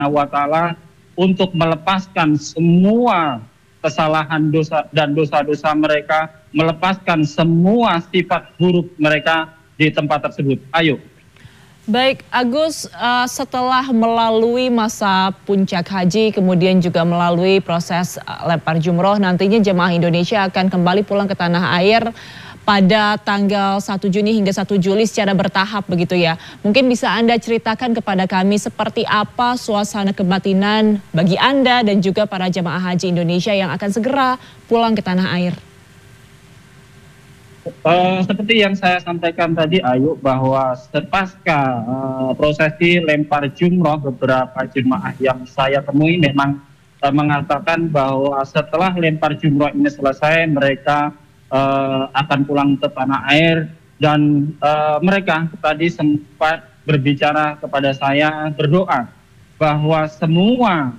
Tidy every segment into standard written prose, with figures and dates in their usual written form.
wa Ta'ala untuk melepaskan semua kesalahan dosa dan dosa-dosa mereka, melepaskan semua sifat buruk mereka di tempat tersebut. Ayo. Baik, Agus, setelah melalui masa puncak haji, kemudian juga melalui proses lempar jumroh, nantinya jemaah Indonesia akan kembali pulang ke tanah air pada tanggal 1 Juni hingga 1 Juli secara bertahap begitu ya. Mungkin bisa Anda ceritakan kepada kami seperti apa suasana kebatinan bagi Anda dan juga para jemaah haji Indonesia yang akan segera pulang ke tanah air. Seperti yang saya sampaikan tadi, Ayu, bahwa sepasca prosesi lempar jumroh, beberapa jemaah yang saya temui memang mengatakan bahwa setelah lempar jumroh ini selesai, mereka akan pulang ke tanah air, dan mereka tadi sempat berbicara kepada saya, berdoa bahwa semua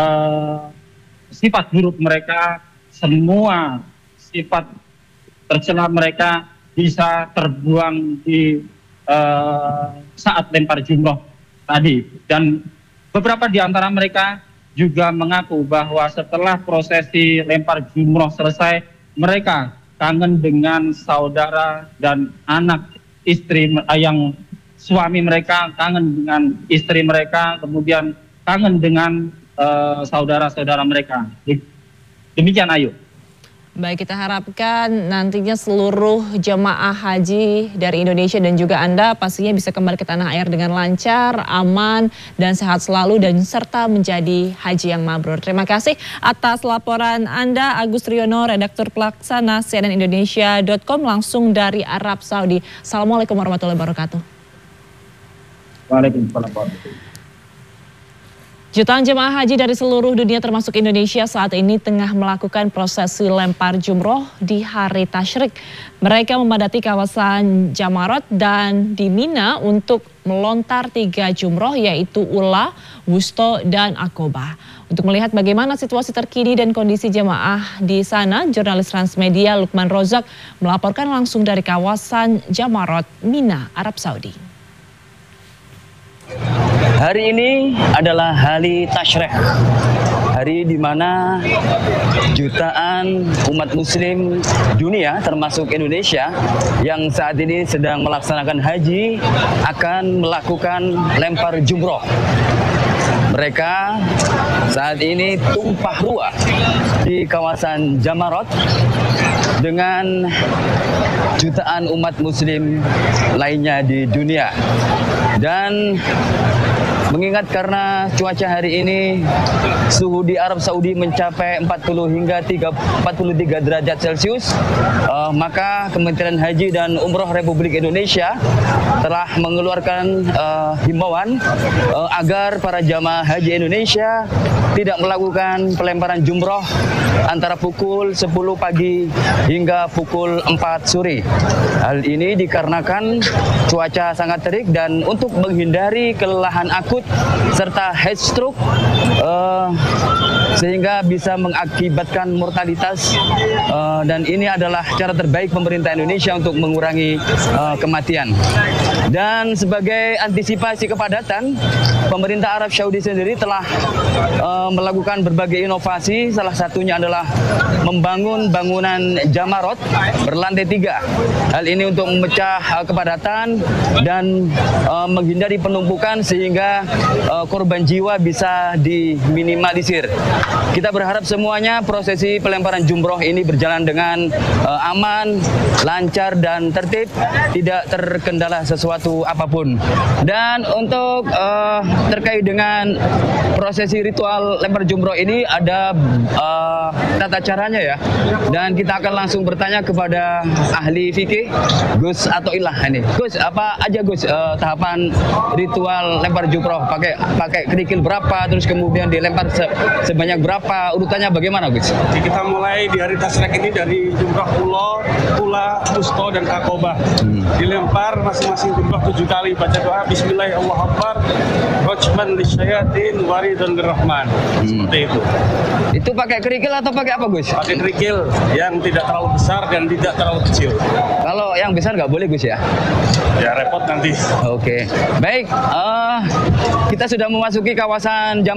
sifat buruk mereka, semua sifat tercela mereka bisa terbuang di saat lempar jumroh tadi. Dan beberapa di antara mereka juga mengaku bahwa setelah prosesi lempar jumroh selesai, mereka kangen dengan saudara dan anak istri yang suami mereka, kangen dengan istri mereka, kemudian kangen dengan saudara-saudara mereka. Demikian, Ayu. Baik, kita harapkan nantinya seluruh jemaah haji dari Indonesia dan juga Anda pastinya bisa kembali ke tanah air dengan lancar, aman, dan sehat selalu, dan serta menjadi haji yang mabrur. Terima kasih atas laporan Anda, Agus Triyono, redaktur pelaksana cnnindonesia.com langsung dari Arab Saudi. Assalamualaikum warahmatullahi wabarakatuh. Waalaikumsalam warahmatullahi wabarakatuh. Jutaan jemaah haji dari seluruh dunia termasuk Indonesia saat ini tengah melakukan prosesi lempar jumroh di hari tasyrik. Mereka memadati kawasan Jamarot dan di Mina untuk melontar 3 jumroh, yaitu Ula, Wusto, dan Aqobah. Untuk melihat bagaimana situasi terkini dan kondisi jemaah di sana, jurnalis Transmedia Lukman Rozak melaporkan langsung dari kawasan Jamarot, Mina, Arab Saudi. Hari ini adalah hari tasyrik, hari di mana jutaan umat muslim dunia termasuk Indonesia yang saat ini sedang melaksanakan haji akan melakukan lempar jumroh. Mereka saat ini tumpah ruah di kawasan Jamarot dengan jutaan umat muslim lainnya di dunia. Dan mengingat karena cuaca hari ini suhu di Arab Saudi mencapai 40 hingga 43 derajat Celcius, maka Kementerian Haji dan Umroh Republik Indonesia telah mengeluarkan himbauan agar para jamaah haji Indonesia tidak melakukan pelemparan jumroh antara pukul 10 pagi hingga pukul 4 sore. Hal ini dikarenakan cuaca sangat terik dan untuk menghindari kelelahan akut serta heat stroke sehingga bisa mengakibatkan mortalitas, dan ini adalah cara terbaik pemerintah Indonesia untuk mengurangi kematian. Dan sebagai antisipasi kepadatan, pemerintah Arab Saudi sendiri telah melakukan berbagai inovasi. Salah satunya adalah membangun bangunan Jamarot berlantai 3. Hal ini untuk memecah kepadatan dan menghindari penumpukan sehingga korban jiwa bisa diminimalisir. Kita berharap semuanya prosesi pelemparan jumroh ini berjalan dengan aman, lancar, dan tertib, tidak terkendala sesuatu apapun. Dan untuk terkait dengan prosesi ritual lempar jumroh ini ada tata caranya ya, dan kita akan langsung bertanya kepada ahli fikih Gus Athoillah ini. Gus, apa aja Gus tahapan ritual lempar jumroh? Pakai kerikil berapa, terus kemudian dilempar sebanyak berapa, urutannya bagaimana Gus? Kita mulai di hari tasyrik ini dari jumroh Ula, Wusto, dan Aqobah. Dilempar masing-masing jumroh 7 kali, baca doa Bismillah, Allahu Akbar, Rajman lisyayatin, waridun lirrahman. Seperti itu. Itu pakai kerikil atau pakai apa Gus? Pakai kerikil yang tidak terlalu besar dan tidak terlalu kecil. Kalau yang besar nggak boleh Gus ya? Ya repot nanti. Oke, baik. Kita sudah memasuki kawasan